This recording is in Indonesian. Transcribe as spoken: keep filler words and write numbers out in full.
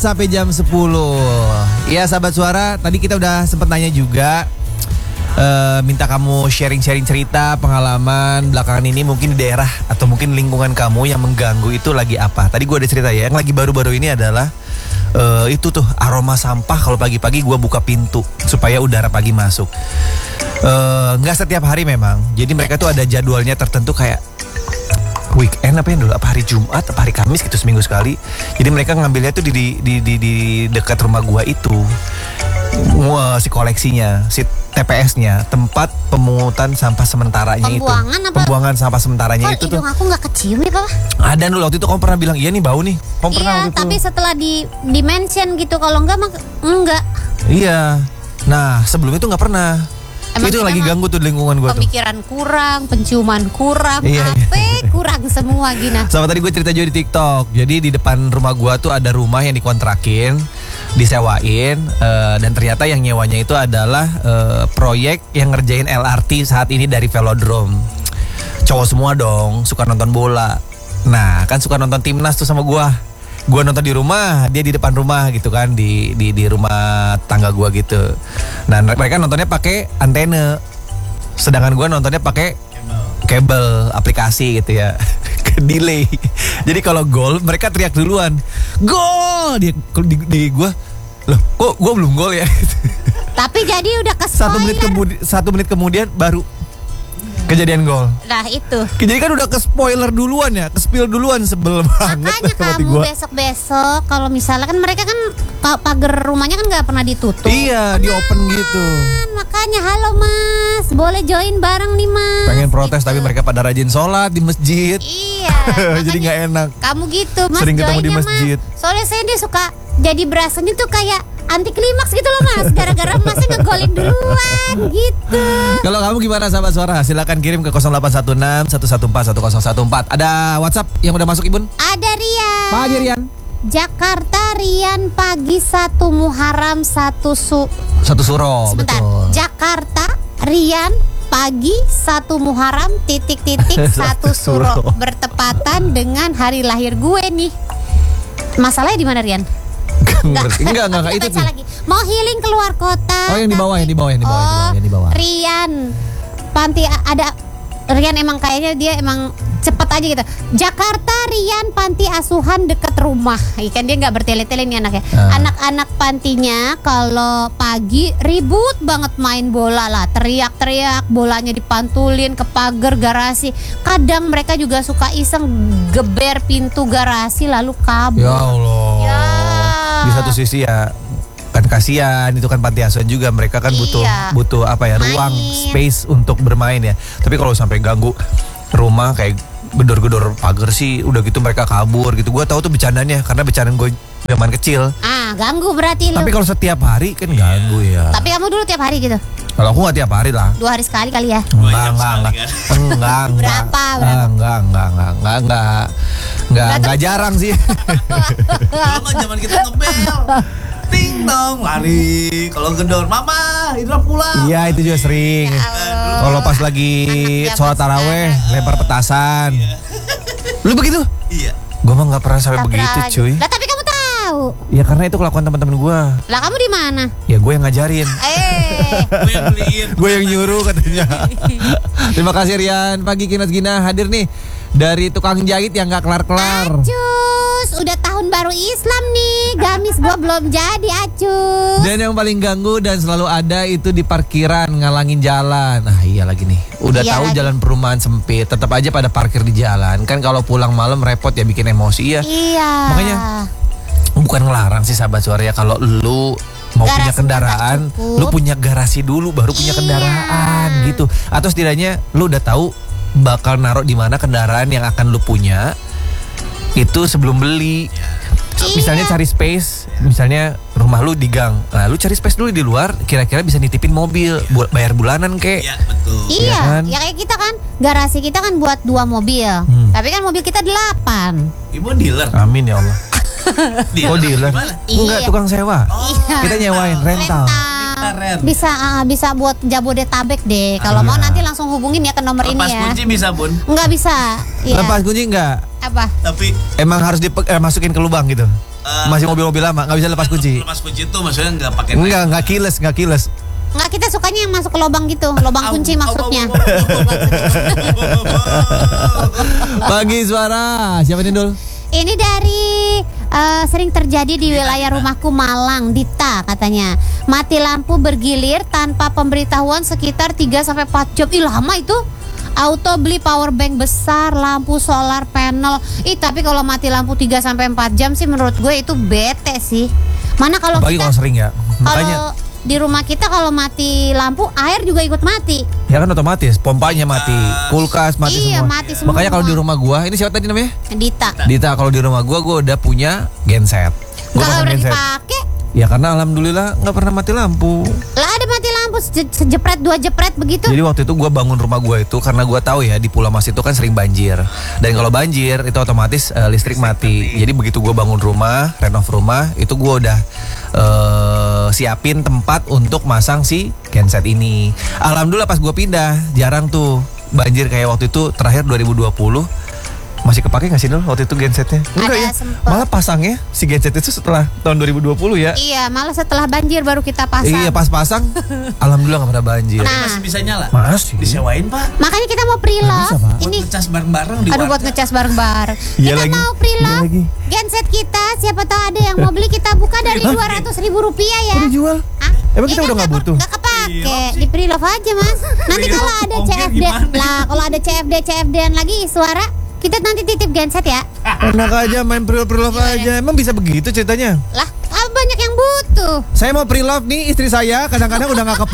Sampai jam sepuluh. Ya sahabat suara, tadi kita udah sempet nanya juga, uh, minta kamu sharing-sharing cerita, pengalaman belakangan ini mungkin di daerah atau mungkin lingkungan kamu yang mengganggu itu lagi apa. Tadi gue ada cerita ya, yang lagi baru-baru ini adalah uh, itu tuh aroma sampah kalau pagi-pagi gue buka pintu supaya udara pagi masuk. uh, Nggak setiap hari memang. Jadi mereka tuh ada jadwalnya tertentu kayak weekend apa yang dulu, apa hari Jumat, apa hari Kamis gitu seminggu sekali. Jadi mereka ngambilnya tuh di di di di, di dekat rumah gua itu. Wah, si koleksinya, si T P S-nya, tempat pemungutan sampah sementaranya itu. Pembuangan apa? Pembuangan sampah sementaranya itu tuh. Hidung aku nggak kecium ya, Papa? Ada dulu waktu itu kamu pernah bilang, "Iya nih bau nih." Kamu pernah Iya, waktu itu. tapi setelah di di mention gitu, kalau enggak mah enggak. Iya. Nah, sebelum itu nggak pernah. Emang itu lagi ganggu tuh di lingkungan gua tuh. Pemikiran kurang, penciuman kurang, Iya, apa kurang semua gina. Sama tadi gue cerita juga di TikTok. Jadi di depan rumah gua tuh ada rumah yang dikontrakin, disewain, uh, dan ternyata yang nyewanya itu adalah uh, proyek yang ngerjain L R T saat ini dari Velodrome. Cowok semua dong, suka nonton bola. Nah, kan suka nonton timnas tuh sama gua. Gua nonton di rumah, dia di depan rumah gitu kan, di di di rumah tangga gua gitu. Nah, mereka nontonnya pakai antena. Sedangkan gua nontonnya pakai kabel aplikasi gitu ya. Ke delay. Jadi kalau gol mereka teriak duluan. Gol! Dia di, di gua, loh, kok gua belum gol ya? Tapi jadi udah ke Satu menit kemudian satu menit kemudian baru kejadian gol. Nah itu. Jadi kan udah ke spoiler duluan ya, ke spill duluan, sebel banget. Makanya kamu besok-besok kalau misalnya kan mereka kan pagar rumahnya kan nggak pernah ditutup. Iya, di open gitu. Makanya halo Mas, boleh join bareng nih Mas. Pengen protes gitu. Tapi mereka pada rajin sholat di masjid. Iya. Jadi nggak enak. Kamu gitu Mas. Sering ketemu di masjid. Mas. Soalnya saya dia suka jadi berasanya tuh kayak anti klimaks gitu loh Mas. Gara-gara Masnya ngegolin duluan gitu. Kalau kamu gimana sahabat suara? Silakan kirim ke nol delapan satu enam satu satu empat satu nol satu empat. Ada WhatsApp yang udah masuk Ibun? Ada Rian. Pagi Rian. Jakarta Rian pagi satu Muharram satu su Satu Suro. Sebentar. Betul. Jakarta Rian pagi satu Muharram titik-titik satu Suro bertepatan dengan hari lahir gue nih. Masalahnya di mana Rian? Enggak, enggak, enggak, enggak itu tuh. Lagi. Mau healing keluar kota. Oh, yang di bawah, yang di bawah, yang di bawah, Oh, yang di bawah. Rian. Panti ada Rian emang kayaknya dia emang cepet aja gitu. Jakarta Rian panti asuhan dekat rumah. Ikan dia nggak bertele-tele nih anaknya. Ah. Anak-anak pantinya kalau pagi ribut banget main bola lah, teriak-teriak, bolanya dipantulin ke pagar garasi. Kadang mereka juga suka iseng geber pintu garasi lalu kabur. Ya Allah. Ya. Di satu sisi ya kan kasihan, itu kan panti asuhan juga, mereka kan butuh Iya. butuh apa ya, ruang, Main. space untuk bermain ya. Tapi kalau sampai ganggu rumah kayak gedor-gedor pagar sih udah gitu mereka kabur gitu. Gua tahu tuh bercandanya karena bercandaan gue zaman kecil. Ah, ganggu berarti lu. Tapi kalau setiap hari kan ganggu ya. Tapi kamu dulu tiap hari gitu. Kalau aku nggak tiap hari lah. Dua hari sekali kali ya. Enggak, enggak, enggak, enggak, enggak, Berapa, berapa? enggak, enggak, enggak, enggak, enggak, enggak, enggak, enggak jarang sih. Dulu kan zaman kita ngebel, ting tong lari, kalau gedor mama Indra pulang. Iya itu juga sering. Ya Allah. Kalau pas lagi Anak sholat zaman taraweh lempar petasan. Lu begitu? Iya. Gue mah nggak pernah sampai Tabrak begitu aja. cuy. Lah tapi kamu tahu. Ya karena itu kelakuan teman-teman gue. Lah kamu di mana? Ya gue yang ngajarin. Eh. Gue yang beliin. Gue yang nyuruh katanya. Terima kasih Rian. Pagi Kinas Gina hadir nih dari tukang jahit yang nggak kelar-kelar. Acus, udah tahun baru Islam nih. Gamis gua belum jadi, Acus. Dan yang paling ganggu dan selalu ada itu di parkiran ngalangin jalan. Nah iya lagi nih. Udah Iya tahu lagi. jalan perumahan sempit, tetap aja pada parkir di jalan. Kan kalau pulang malam repot ya, bikin emosi ya. Iya. Makanya bukan ngelarang sih sahabat suara ya, kalau lu mau Garasi punya kendaraan, nggak cukup. lu punya garasi dulu baru punya Iya. kendaraan gitu. Atau setidaknya lu udah tahu bakal naruh di mana kendaraan yang akan lu punya itu sebelum beli. Iya. Misalnya cari space, misalnya rumah lu di gang, nah lu cari space dulu di luar, kira-kira bisa nitipin mobil, buat bayar bulanan kek. Iya betul. Iya, Iya kan? ya kayak kita kan garasi kita kan buat dua mobil, Hmm. tapi kan mobil kita delapan. Ibu dealer. Amin ya Allah. Oh dealer? Gimana? Enggak, Iya. tukang sewa. Iya. Kita nyewain rental. Keren. Bisa ah, bisa buat Jabodetabek deh. Kalau Iya. mau nanti langsung hubungin ya ke nomor Lepas ini ya. kunci bisa bun. Enggak bisa. Iya. Lepas kunci enggak? Apa? Tapi Emang harus dimasukin ke lubang gitu. eh, eh, Masih mobil-mobil lama, nggak bisa lepas kunci. Lepas kunci itu maksudnya nggak pakai Enggak, nggak keyless, nggak keyless. Nggak, kita sukanya yang masuk ke lubang gitu, lubang Au, kunci au, maksudnya. au, au, au, au, au. Pagi suara, siapa nih Dul? Ini dari eh, sering terjadi di wilayah rumahku Malang, Dita katanya. Mati lampu bergilir tanpa pemberitahuan sekitar tiga sampai empat jam. Ih, lama itu. Auto beli power bank besar, lampu solar panel. Ih, tapi kalau mati lampu tiga sampai empat jam sih menurut gue itu bete sih. Mana kalau Apalagi kita kalau sering ya. Makanya kalau di rumah kita kalau mati lampu, air juga ikut mati. ya kan otomatis, pompanya mati, kulkas mati Iya, semua. mati semua. Makanya kalau di rumah gua, ini siapa tadi namanya? Dita. Dita, kalau di rumah gua gua udah punya genset. Gua Nggak pasang pernah genset. dipakai. Ya karena alhamdulillah nggak pernah mati lampu. Lah ada mati lampu seje- sejepret dua jepret begitu. Jadi waktu itu gua bangun rumah gua itu karena gua tahu ya di Pulau Mas itu kan sering banjir. Dan kalau banjir itu otomatis eh, listrik mati. Jadi begitu gua bangun rumah, renov rumah, itu gua udah eh, siapin tempat untuk masang si genset ini. Alhamdulillah pas gua pindah, jarang tuh banjir kayak waktu itu terakhir dua ribu dua puluh. Masih kepake gak sih Nul waktu itu gensetnya? Enggak Ada ya, sempet. malah pasangnya si genset itu setelah tahun dua ribu dua puluh ya. Iya, malah setelah banjir baru kita pasang. Iya pas pasang, alhamdulillah gak pernah banjir. Nah. Masih bisa nyala? Masih. Disewain Pak. Makanya kita mau pre-love. Nggak bisa, Pak. Buat Ini ngecas bareng-bareng di aduh buat warteg. ngecas bareng-bareng. Iya Kita lagi. mau Iya pre-love. lagi. Genset kita siapa tahu ada yang mau beli, kita buka dari dua ratus ribu rupiah ya. Udah jual? Hah? Emang kita Ini udah kan nggak nggak- butuh? nggak kepake, Pre-love di pre-love aja mas. Nanti Pre-love kalau ada ongkir C F D gimana? lah, kalau ada C F D C F D-an lagi suara, kita nanti titip genset ya. Enak aja main pre-love aja. Emang bisa begitu ceritanya? Lah, ah, banyak yang butuh. Saya mau pre-love nih istri saya kadang-kadang udah nggak kepake.